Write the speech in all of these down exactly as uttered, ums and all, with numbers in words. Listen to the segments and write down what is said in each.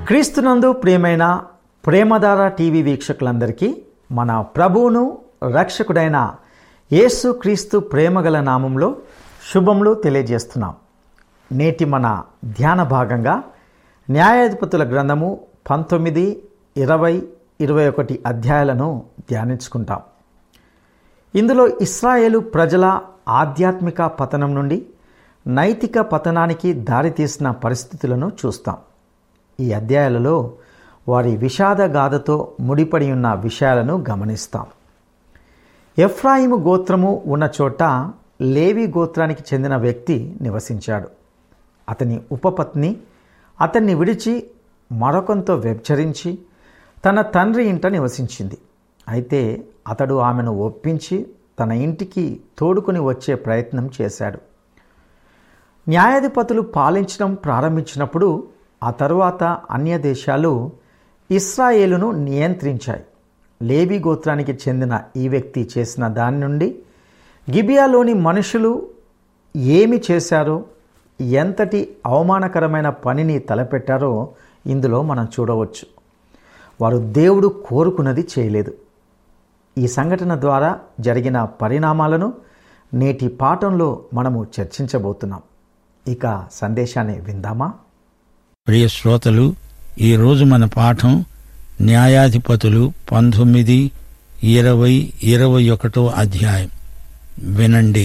క్రీస్తునందు ప్రియమైన ప్రేమధార టీవీ వీక్షకులందరికీ మన ప్రభువును రక్షకుడైన యేసు క్రీస్తు ప్రేమగల నామంలో శుభములు తెలియజేస్తున్నాం. నేటి మన ధ్యాన భాగంగా న్యాయాధిపతుల గ్రంథము పంతొమ్మిది ఇరవై ఇరవై ఒకటి అధ్యాయాలను ధ్యానించుకుంటాం. ఇందులో ఇశ్రాయేలు ప్రజల ఆధ్యాత్మిక పతనం నుండి నైతిక పతనానికి దారితీసిన పరిస్థితులను చూస్తాం. ఈ అధ్యాయాలలో వారి విషాద గాథతో ముడిపడి ఉన్న విషయాలను గమనిస్తాం. ఎఫ్రాయిము గోత్రము ఉన్న చోట లేవి గోత్రానికి చెందిన వ్యక్తి నివసించాడు. అతని ఉపపత్ని అతన్ని విడిచి మరొకంతో వ్యభిచరించి తన తండ్రి ఇంట నివసించింది. అయితే అతడు ఆమెను ఒప్పించి తన ఇంటికి తోడుకొని వచ్చే ప్రయత్నం చేశాడు. న్యాయాధిపతులు పాలించడం ప్రారంభించినప్పుడు ఆ తరువాత అన్య దేశాలు ఇశ్రాయేలును నియంత్రించాయి. లేవి గోత్రానికి చెందిన ఈ వ్యక్తి చేసిన దాని నుండి గిబియాలోని మనుషులు ఏమి చేశారో, ఎంతటి అవమానకరమైన పనిని తలపెట్టారో ఇందులో మనం చూడవచ్చు. వారు దేవుడు కోరుకున్నది చేయలేదు. ఈ సంఘటన ద్వారా జరిగిన పరిణామాలను నేటి పాఠంలో మనము చర్చించబోతున్నాం. ఇక సందేశాన్ని విందామా? ప్రియ శ్రోతలు, ఈరోజు మన పాఠం న్యాయాధిపతులు పంతొమ్మిది ఇరవై ఇరవై ఒకటో అధ్యాయం. వినండి.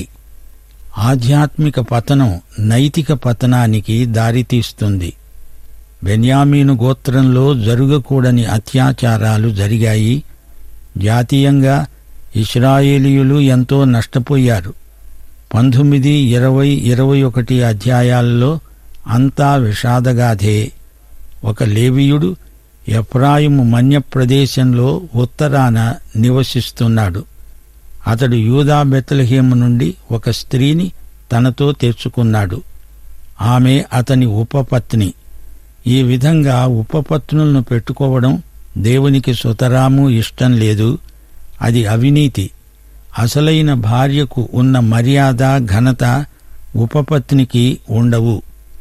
ఆధ్యాత్మిక పతనం నైతిక పతనానికి దారితీస్తుంది. బెన్యామీను గోత్రంలో జరగకూడని అత్యాచారాలు జరిగాయి. జాతీయంగా ఇశ్రాయేలీయులు ఎంతో నష్టపోయారు. పంతొమ్మిది ఇరవై ఇరవై ఒకటి అధ్యాయాల్లో అంతా విషాదగాథే. ఒక లేవీయుడు ఎఫ్రాయిము మన్య ప్రదేశంలో ఉత్తరాన నివసిస్తున్నాడు. అతడు యూదా బెత్లెహేము నుండి ఒక స్త్రీని తనతో తెచ్చుకున్నాడు. ఆమె అతని ఉపపత్ని. ఈ విధంగా ఉపపత్నులను పెట్టుకోవడం దేవునికి సుతరాము ఇష్టం లేదు. అది అవినీతి. అసలైన భార్యకు ఉన్న మర్యాద, ఘనత ఉపపత్నికి ఉండవు.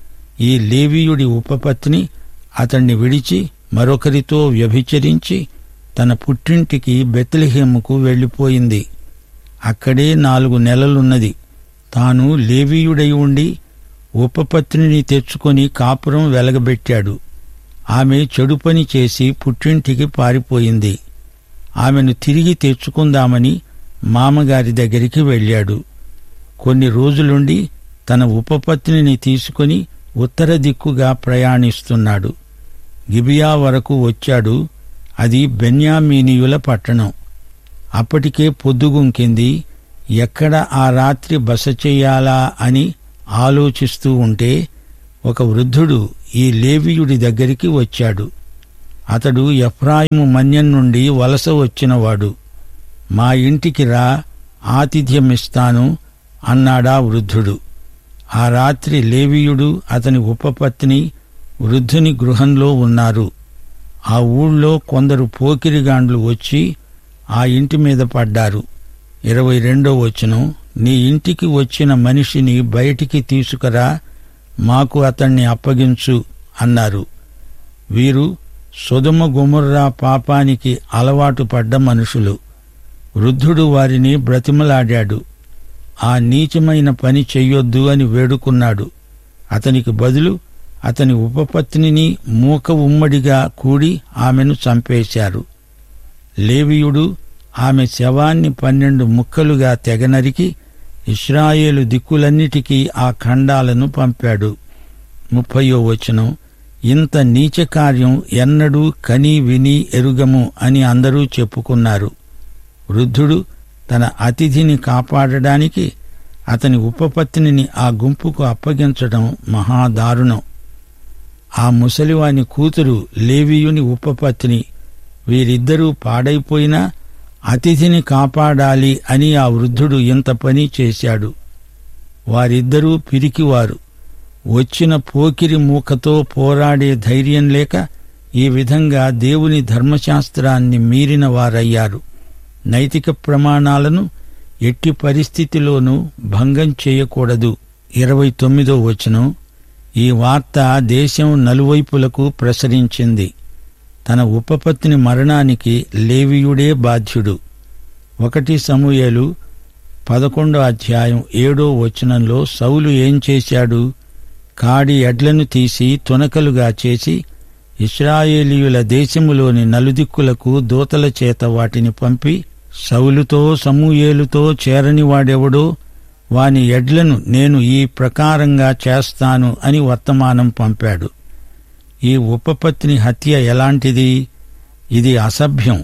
ఈ లేవీయుడి ఉపపత్ని అతణ్ణి విడిచి మరొకరితో వ్యభిచరించి తన పుట్టింటికి బెత్లెహేముకు వెళ్ళిపోయింది. అక్కడే నాలుగు నెలలున్నది. తాను లేవీయుడై ఉండి ఉపపత్నిని తెచ్చుకొని కాపురం వెలగబెట్టాడు. ఆమె చెడు పని చేసి పుట్టింటికి పారిపోయింది. ఆమెను తిరిగి తెచ్చుకుందామని మామగారి దగ్గరికి వెళ్ళాడు. కొన్ని రోజులుండి తన ఉపపత్నిని తీసుకుని ఉత్తర దిక్కుగా ప్రయాణిస్తున్నాడు. గిబియా వరకు వచ్చాడు. అది బెన్యామీనీయుల పట్టణం. అప్పటికే పొద్దుగుంకింది. ఎక్కడ ఆ రాత్రి బస చెయ్యాలా అని ఆలోచిస్తూ ఉంటే ఒక వృద్ధుడు ఈ లేవీయుడి దగ్గరికి వచ్చాడు. అతడు ఎఫ్రాయిము మన్యం నుండి వలస వచ్చినవాడు. మా ఇంటికి రా, ఆతిథ్యమిస్తాను అన్నాడా వృద్ధుడు. ఆ రాత్రి లేవీయుడు, అతని ఉపపత్ని వృద్ధుని గృహంలో ఉన్నారు. ఆ ఊళ్ళో కొందరు పోకిరిగాండ్లు వచ్చి ఆ ఇంటి మీద పడ్డారు. ఇరవై రెండో వచనం, నీ ఇంటికి వచ్చిన మనిషిని బయటికి తీసుకురా, మాకు అతణ్ణి అప్పగించు అన్నారు. వీరు సొదొమ గొమొర్రా పాపానికి అలవాటు పడ్డ మనుషులు. వృద్ధుడు వారిని బ్రతిమలాడాడు. ఆ నీచమైన పని చెయ్యొద్దు అని వేడుకున్నాడు. అతనికి బదులు అతని ఉపపత్నిని మూక ఉమ్మడిగా కూడి ఆమెను చంపేశారు. లేవీయుడు ఆమె శవాన్ని పన్నెండు ముక్కలుగా తెగనరికి ఇశ్రాయేలు దిక్కులన్నిటికీ ఆ ఖండాలను పంపాడు. ముప్పయో వచనం, ఇంత నీచకార్యం ఎన్నడూ కని విని ఎరుగము అని అందరూ చెప్పుకున్నారు. వృద్ధుడు తన అతిథిని కాపాడడానికి అతని ఉపపత్నిని ఆ గుంపుకు అప్పగించడం మహాదారుణం. ఆ ముసలివాని కూతురు లేవీయుని ఉపపత్ని. వీరిద్దరూ పాడైపోయినా అతిథిని కాపాడాలి అని ఆ వృద్ధుడు ఇంత పని చేశాడు. వారిద్దరూ పిరికివారు. వచ్చిన పోకిరి మూకతో పోరాడే ధైర్యం లేక ఈ విధంగా దేవుని ధర్మశాస్త్రాన్ని మీరిన వారయ్యారు. నైతిక ప్రమాణాలను ఎట్టి పరిస్థితిలోనూ భంగం చేయకూడదు. ఇరవై తొమ్మిదో వచనం, ఈ వార్త దేశం నలువైపులకు ప్రసరించింది. తన ఉపపత్ని మరణానికి లేవీయుడే బాధ్యుడు. ఒకటి సమూయేలు పదకొండో అధ్యాయం ఏడో వచనంలో సౌలు ఏం చేశాడు? కాడి ఎడ్లను తీసి తునకలుగా చేసి ఇశ్రాయేలీయుల దేశములోని నలుదిక్కులకు దూతల చేత వాటిని పంపి, సౌలుతో సమూయేలుతో చేరని వాడెవడో వాని ఎడ్లను నేను ఈ ప్రకారంగా చేస్తాను అని వర్తమానం పంపాడు. ఈ ఉపపత్ని హత్య ఎలాంటిది? ఇది అసభ్యం,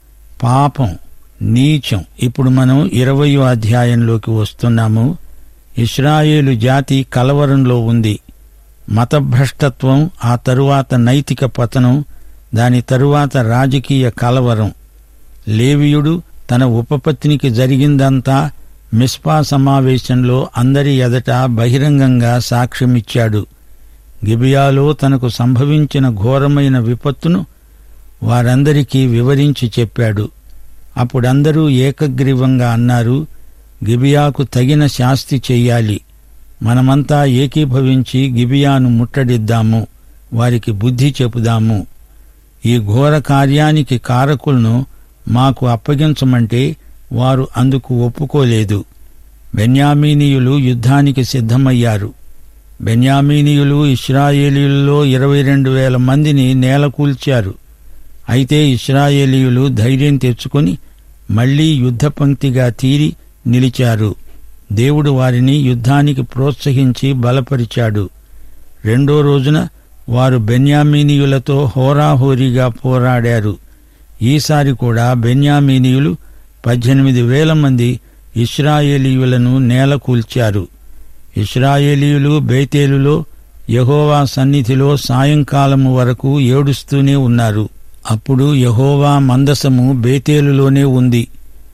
పాపం, నీచం. ఇప్పుడు మనం ఇరవయో అధ్యాయంలోకి వస్తున్నాము. ఇశ్రాయేలు జాతి కలవరంలో ఉంది. మతభ్రష్టత్వం, ఆ తరువాత నైతిక పతనం, దాని తరువాత రాజకీయ కలవరం. లేవీయుడు తన ఉపపత్నికి జరిగిందంతా మిస్పా సమావేశంలో అందరి ఎదట బహిరంగంగా సాక్ష్యమిచ్చాడు. గిబియాలో తనకు సంభవించిన ఘోరమైన విపత్తును వారందరికీ వివరించి చెప్పాడు. అప్పుడందరూ ఏకగ్రీవంగా అన్నారు, గిబియాకు తగిన శాస్తి చెయ్యాలి. మనమంతా ఏకీభవించి గిబియాను ముట్టడిద్దాము, వారికి బుద్ధి చెపుదాము. ఈ ఘోర కార్యానికి కారకులను మాకు అప్పగించమంటే వారు అందుకు ఒప్పుకోలేదు. బెన్యామీనీయులు యుద్ధానికి సిద్ధమయ్యారు. బెన్యామీనీయులు ఇశ్రాయేలీయులలో ఇరవై రెండు వేల మందిని నేలకూల్చారు. అయితే ఇశ్రాయేలీయులు ధైర్యం తెచ్చుకుని మళ్లీ యుద్ధపంక్తిగా తీరి నిలిచారు. దేవుడు వారిని యుద్ధానికి ప్రోత్సహించి బలపరిచాడు. రెండో రోజున వారు బెన్యామీనీయులతో హోరాహోరీగా పోరాడారు. ఈసారి కూడా బెన్యామీనీయులు పద్దెనిమిది వేల మంది ఇశ్రాయేలీయులను నేలకూల్చారు. ఇశ్రాయేలీయులు బేతేలులో యెహోవా సన్నిధిలో సాయంకాలము వరకు ఏడుస్తూనే ఉన్నారు. అప్పుడు యెహోవా మందసము బేతేలులోనే ఉంది.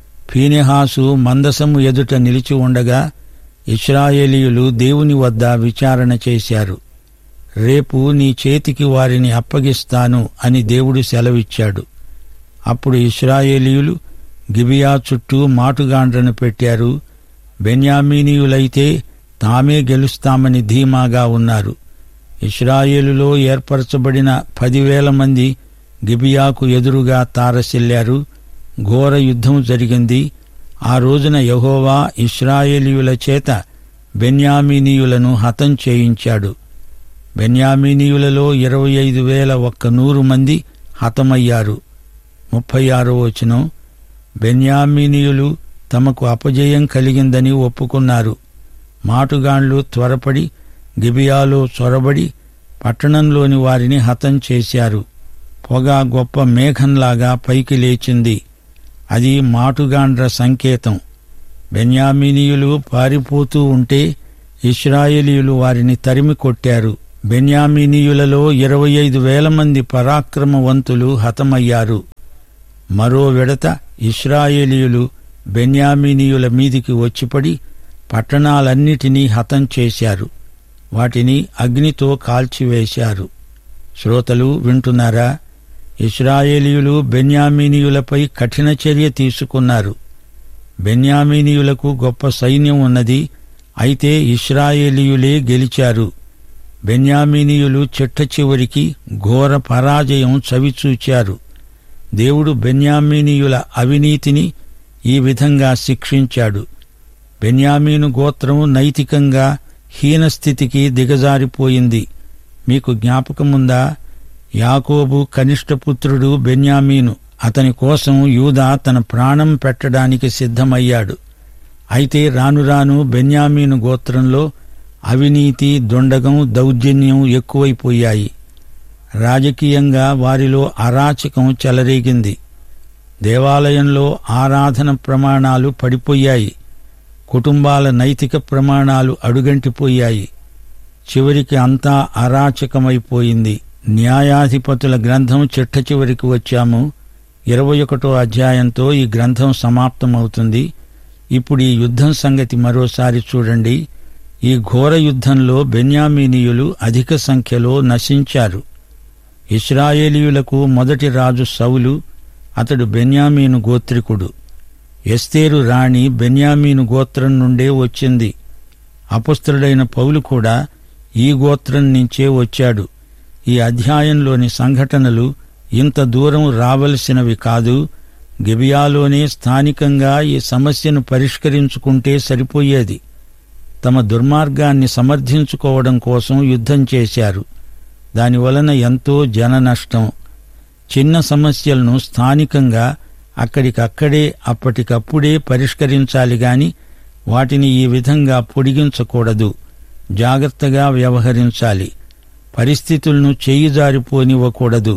ఫీనెహాసు మందసము ఎదుట నిలిచి ఉండగా ఇశ్రాయేలీయులు దేవుని వద్ద విచారణ చేశారు. రేపు నీ చేతికి వారిని అప్పగిస్తాను అని దేవుడు సెలవిచ్చాడు. అప్పుడు ఇశ్రాయేలీయులు గిబియా చుట్టూ మాటుగాండ్రను పెట్టారు. బెన్యామీనీయులైతే తామే గెలుస్తామని ధీమాగా ఉన్నారు. ఇశ్రాయేలులో ఏర్పరచబడిన పదివేల మంది గిబియాకు ఎదురుగా తారసిల్లారు. ఘోర యుద్ధం జరిగింది. ఆ రోజున యెహోవా ఇశ్రాయేలీయుల చేత బెన్యామీనీయులను హతం చేయించాడు. బెన్యామీనీయులలో ఇరవై ఐదు వేల ఒక్క నూరు మంది హతమయ్యారు. ముప్పై ఆరో వచనం, బెన్యామీనీయులు తమకు అపజయం కలిగిందని ఒప్పుకున్నారు. మాటుగాండ్లు త్వరపడి గిబియాలో చొరబడి పట్టణంలోని వారిని హతం చేశారు. పొగ గొప్ప మేఘంలాగా పైకి లేచింది. అది మాటుగాండ్ర సంకేతం. బెన్యామీనీయులు పారిపోతూ ఉంటే ఇశ్రాయేలీయులు వారిని తరిమి కొట్టారు. బెన్యామీనీయులలో ఇరవై ఐదు వేల మంది పరాక్రమవంతులు హతమయ్యారు. మరో విడత ఇశ్రాయేలీయులు బెన్యామీనీయుల మీదికి వచ్చిపడి పట్టణాలన్నిటినీ హతం చేశారు. వాటిని అగ్నితో కాల్చివేశారు. శ్రోతలు వింటున్నారా? ఇశ్రాయేలీయులు బెన్యామీనీయులపై కఠిన చర్య తీసుకున్నారు. బెన్యామీనీయులకు గొప్ప సైన్యం ఉన్నది. అయితే ఇశ్రాయేలీయులే గెలిచారు. బెన్యామీనీయులు చిట్ట చివరికి ఘోర పరాజయం చవిచూచారు. దేవుడు బెన్యామీనీయుల అవినీతిని ఈ విధంగా శిక్షించాడు. బెన్యామీను గోత్రం నైతికంగా హీనస్థితికి దిగజారిపోయింది. మీకు జ్ఞాపకముందా? యాకోబు కనిష్టపుత్రుడు బెన్యామీను. అతని కోసం యూదా తన ప్రాణం పెట్టడానికి సిద్ధమయ్యాడు. అయితే రానురాను బెన్యామీను గోత్రంలో అవినీతి, దొండగం, దౌర్జన్యం ఎక్కువైపోయాయి. రాజకీయంగా వారిలో అరాచకం చెలరేగింది. దేవాలయంలో ఆరాధన ప్రమాణాలు పడిపోయాయి. కుటుంబాల నైతిక ప్రమాణాలు అడుగంటిపోయాయి. చివరికి అంతా అరాచకమైపోయింది. న్యాయాధిపతుల గ్రంథం చిట్ట చివరికి వచ్చాము. ఇరవై ఒకటో అధ్యాయంతో ఈ గ్రంథం సమాప్తమవుతుంది. ఇప్పుడు ఈ యుద్ధం సంగతి మరోసారి చూడండి. ఈ ఘోర యుద్ధంలో బెన్యామీనీయులు అధిక సంఖ్యలో నశించారు. ఇశ్రాయేలీయులకు మొదటి రాజు సౌలు. అతడు బెన్యామీను గోత్రికుడు. ఎస్తేరు రాణి బెన్యామీను గోత్రం నుండే వచ్చింది. అపొస్తలుడైన పౌలు కూడా ఈ గోత్రం నుంచే వచ్చాడు. ఈ అధ్యాయంలోని సంఘటనలు ఇంత దూరం రావలసినవి కాదు. గిబియాలోనే స్థానికంగా ఈ సమస్యను పరిష్కరించుకుంటే సరిపోయేది. తమ దుర్మార్గాన్ని సమర్థించుకోవడం కోసం యుద్ధం చేశారు. దానివలన ఎంతో జన నష్టం. చిన్న సమస్యలను స్థానికంగా అక్కడికక్కడే అప్పటికప్పుడే పరిష్కరించాలి గాని వాటిని ఈ విధంగా పొడిగించకూడదు. జాగ్రత్తగా వ్యవహరించాలి. పరిస్థితులను చేయిజారిపోనివ్వకూడదు.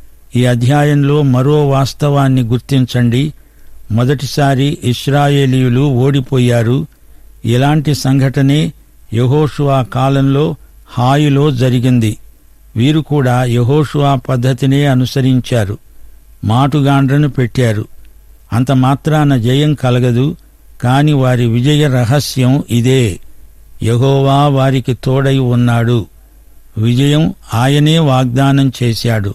ఈ అధ్యాయంలో మరో వాస్తవాన్ని గుర్తించండి. మొదటిసారి ఇశ్రాయేలీయులు ఓడిపోయారు. ఇలాంటి సంఘటనే యెహోషువ కాలంలో హాయిలో జరిగింది. వీరు కూడా యెహోషువ పద్ధతినే అనుసరించారు. మాటుగాండ్రను పెట్టారు. అంత మాత్రాన జయం కలగదు. కాని వారి విజయ రహస్యం ఇదే: యెహోవా వారికి తోడై ఉన్నాడు. విజయం ఆయనే వాగ్దానం చేశాడు.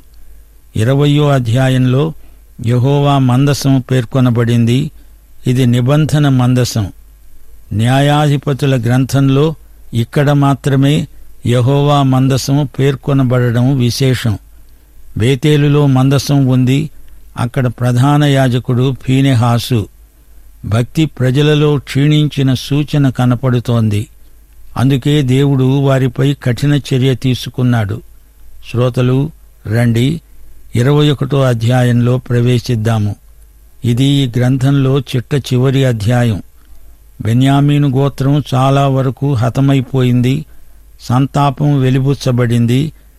ఇరవయో అధ్యాయంలో యెహోవా మందసం పేర్కొనబడింది. ఇది నిబంధన మందసం. న్యాయాధిపతుల గ్రంథంలో ఇక్కడ మాత్రమే యెహోవా మందసం పేర్కొనబడడం విశేషం. బేతేలులో మందసం ఉంది. అక్కడ ప్రధాన యాజకుడు ఫీనెహాసు. భక్తి ప్రజలలో క్షీణించిన సూచన కనపడుతోంది. అందుకే దేవుడు వారిపై కఠిన చర్య తీసుకున్నాడు. శ్రోతలు రండి, ఇరవై ఒకటో అధ్యాయంలో ప్రవేశిద్దాము. ఇది ఈ గ్రంథంలో చిట్ట చివరి అధ్యాయం. బెన్యామీను గోత్రం చాలా వరకు హతమైపోయింది. సంతాపం వెలిబుచ్చబడింది.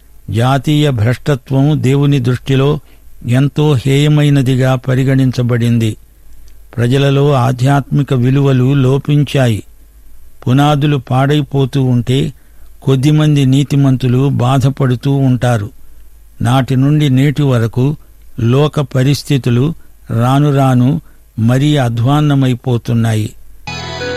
జాతీయ భ్రష్టత్వం దేవుని దృష్టిలో ఎంతో హేయమైనదిగా పరిగణించబడింది. ప్రజలలో ఆధ్యాత్మిక విలువలు లోపించాయి. పునాదులు పాడైపోతూ ఉంటే కొద్దిమంది నీతిమంతులు బాధపడుతూ ఉంటారు. నాటి నుండి నేటి వరకు లోక పరిస్థితులు రాను రాను మరీ అధ్వాన్నమైపోతున్నాయి.